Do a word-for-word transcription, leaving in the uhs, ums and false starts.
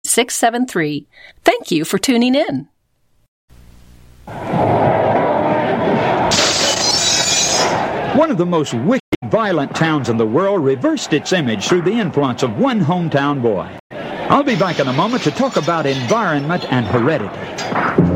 six seven three. Thank you for tuning in. One of the most wicked, violent towns in the world reversed its image through the influence of one hometown boy. I'll be back in a moment to talk about environment and heredity.